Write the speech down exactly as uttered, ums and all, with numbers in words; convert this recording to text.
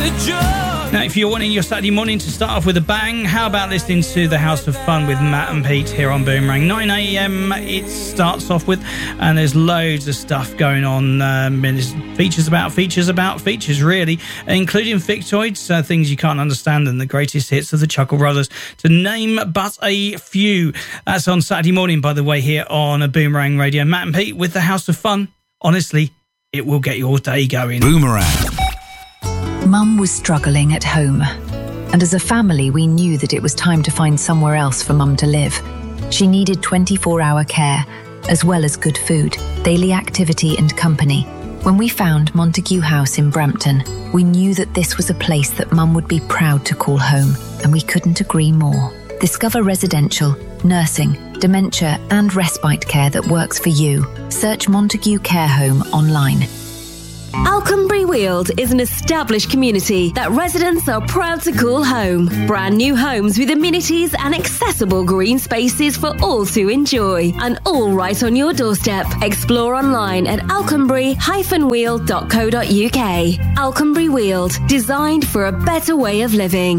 Now, if you're wanting your Saturday morning to start off with a bang, how about listening to The House of Fun with Matt and Pete here on Boomerang? nine a.m. it starts off with, and there's loads of stuff going on. Um, and there's features about features about features, really, including Victoids, uh, things you can't understand, and the greatest hits of the Chuckle Brothers, to name but a few. That's on Saturday morning, by the way, here on a Boomerang Radio. Matt and Pete with The House of Fun. Honestly, it will get your day going. Boomerang. Mum was struggling at home, and as a family we knew that it was time to find somewhere else for Mum to live. She needed twenty-four hour care, as well as good food, daily activity and company. When we found Montague House in Brampton, we knew that this was a place that Mum would be proud to call home, and we couldn't agree more. Discover residential, nursing, dementia and respite care that works for you. Search Montague Care Home online. Alconbury Weald is an established community that residents are proud to call home. Brand new homes with amenities and accessible green spaces for all to enjoy, and all right on your doorstep. Explore online at alconbury dash weald dot co dot uk. Alconbury Weald, designed for a better way of living.